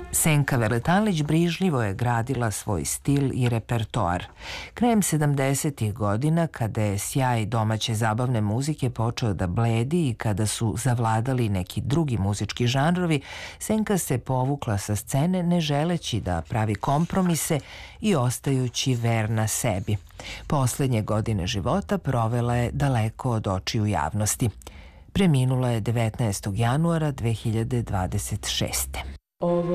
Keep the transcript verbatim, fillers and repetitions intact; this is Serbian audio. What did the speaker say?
Senka Veletalić brižljivo je gradila svoj stil i repertoar. Krajem sedamdesetih godina, kada je sjaj domaće zabavne muzike počeo da bledi i kada su zavladali neki drugi muzički žanrovi, Senka se povukla sa scene ne želeći da pravi kompromise i ostajući verna sebi. Poslednje godine života provela je daleko od očiju javnosti. Preminula je devetnaestog januara dve hiljade dvadeset šeste.